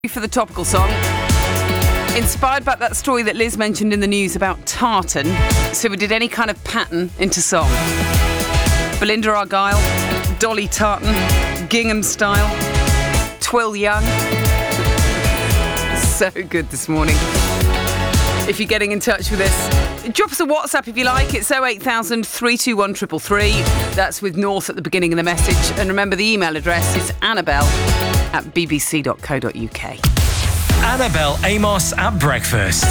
For the topical song, inspired by that story that Liz mentioned in the news about tartan, so we did any kind of pattern into song. Belinda Argyle, Dolly Tartan, Gingham Style, Twill Young. So good this morning. If you're getting in touch with us, drop us a WhatsApp if you like. It's 08000 321 333. That's with North at the beginning of the message. And remember, the email address is annabelle@bbc.co.uk. Annabelle Amos at breakfast.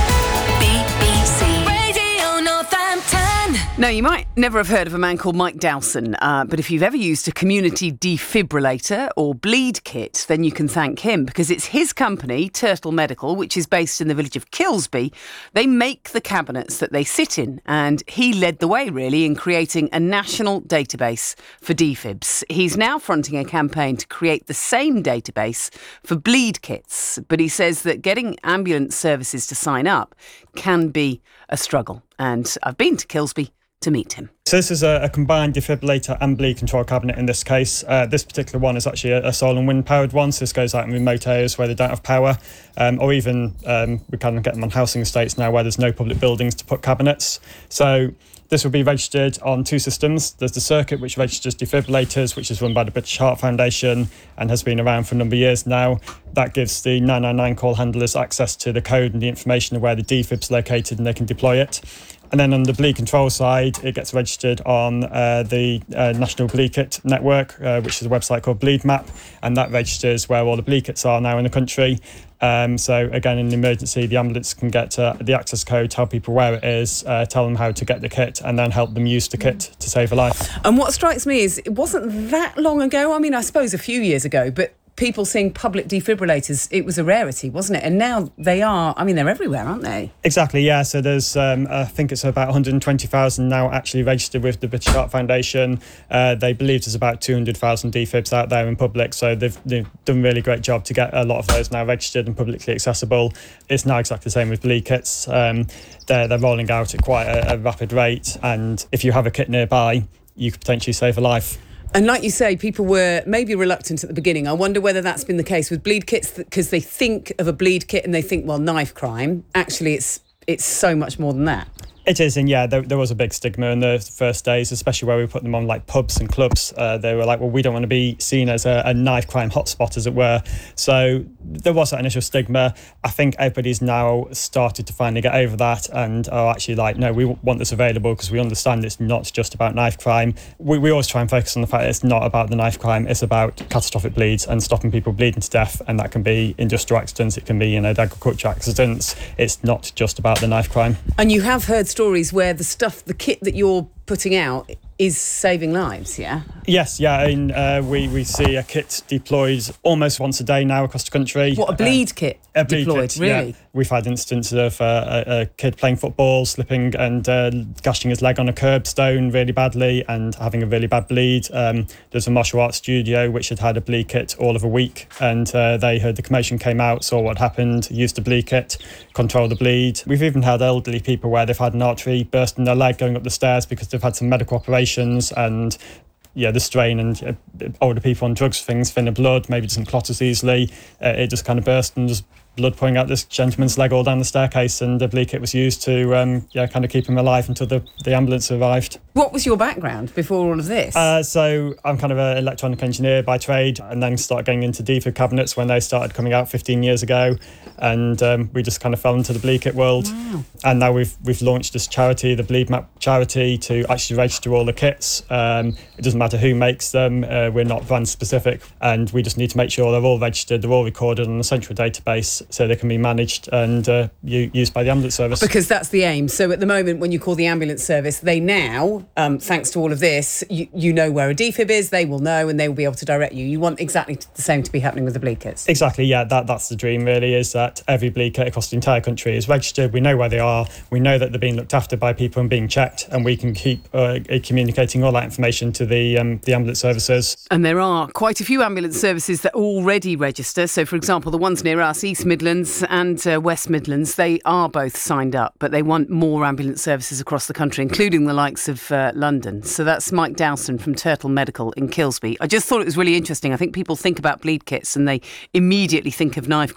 BBC Radio Northampton. Now, you might never have heard of a man called Mike Dowson, but if you've ever used a community defibrillator or bleed kit, then you can thank him, because it's his company, Turtle Medical, which is based in the village of Kilsby. They make the cabinets that they sit in, and he led the way, really, in creating a national database for defibs. He's now fronting a campaign to create the same database for bleed kits, but he says that getting ambulance services to sign up can be a struggle. And I've been to Kilsby to meet him. So this is a combined defibrillator and bleed control cabinet in this case. This particular one is actually a solar and wind powered one, so this goes out in remote areas where they don't have power, or even we can get them on housing estates now where there's no public buildings to put cabinets. So this will be registered on two systems. There's the circuit which registers defibrillators, which is run by the British Heart Foundation and has been around for a number of years now. That gives the 999 call handlers access to the code and the information of where the defib's located, and they can deploy it. And then on the bleed control side, it gets registered on the National Bleed Kit Network, which is a website called Bleed Map, and that registers where all the bleed kits are now in the country. So again, in an emergency, the ambulance can get the access code, tell people where it is, tell them how to get the kit, and then help them use the kit to save a life. And what strikes me is it wasn't that long ago, I mean, I suppose a few years ago, but people seeing public defibrillators, it was a rarity, wasn't it? And now they are, I mean, they're everywhere, aren't they? Exactly, yeah. So there's, I think it's about 120,000 now actually registered with the British Heart Foundation. They believe there's about 200,000 defibs out there in public. So they've done a really great job to get a lot of those now registered and publicly accessible. It's now exactly the same with bleed kits. They're rolling out at quite a rapid rate. And if you have a kit nearby, you could potentially save a life. And like you say, people were maybe reluctant at the beginning. I wonder whether that's been the case with bleed kits, because they think of a bleed kit and they think, well, knife crime. Actually, it's so much more than that. It is, and yeah, there was a big stigma in the first days, especially where we put them on like pubs and clubs. They were like, well, we don't want to be seen as a knife crime hotspot, as it were. So there was that initial stigma. I think everybody's now started to finally get over that and are actually like, no, we want this available because we understand it's not just about knife crime. We always try and focus on the fact that it's not about the knife crime, it's about catastrophic bleeds and stopping people bleeding to death, and that can be industrial accidents, it can be, agricultural accidents. It's not just about the knife crime. And you have heard stories where the kit that you're putting out is saving lives, yeah? Yes, yeah. We see a kit deployed almost once a day now across the country. What, a bleed kit deployed, kit, really? Yeah. We've had instances of a kid playing football, slipping and gashing his leg on a curbstone really badly and having a really bad bleed. There's a martial arts studio which had a bleed kit all of a week, and they heard the commotion, came out, saw what happened, used the bleed kit, controlled the bleed. We've even had elderly people where they've had an artery burst in their leg going up the stairs because they've had some medical operations, and the strain, and older people on drugs, things thinner blood, maybe doesn't clot as easily. It just kind of burst and just blood pouring out this gentleman's leg all down the staircase, and the bleed kit was used to kind of keep him alive until the ambulance arrived. What was your background before all of this? So I'm kind of an electronic engineer by trade, and then started getting into defib cabinets when they started coming out 15 years ago, and we just kind of fell into the bleed kit world. Wow. And now we've launched this charity, the Bleed Map charity, to actually register all the kits. It doesn't matter who makes them, we're not brand specific, and we just need to make sure they're all registered, they're all recorded on a central database so they can be managed and used by the ambulance service. Because that's the aim. So at the moment, when you call the ambulance service, they now, thanks to all of this, you know where a defib is, they will know, and they will be able to direct you. You want exactly the same to be happening with the bleed kits. Exactly, yeah, that's the dream really, is that every bleed kit across the entire country is registered, we know where they are, we know that they're being looked after by people and being checked, and we can keep communicating all that information to the ambulance services. And there are quite a few ambulance services that already register. So, for example, the ones near us, East Midlands Midlands and West Midlands, they are both signed up, but they want more ambulance services across the country, including the likes of London. So that's Mike Dowson from Turtle Medical in Kilsby. I just thought it was really interesting. I think people think about bleed kits and they immediately think of knife